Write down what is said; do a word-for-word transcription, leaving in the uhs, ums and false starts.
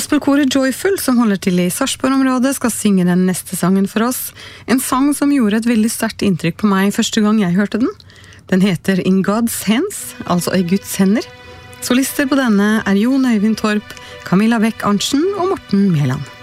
Gospelkoret Joyful, som holder til i Sarpsborg-området, skal synge den neste sangen for oss. En sang som gjorde et veldig sterkt inntrykk på meg første gang jeg hørte den. Den heter In God's Hands, altså i Guds hender. Solister på denne er Jon Øyvind Torp, Camilla Beck Arntzen og Morten Mæland.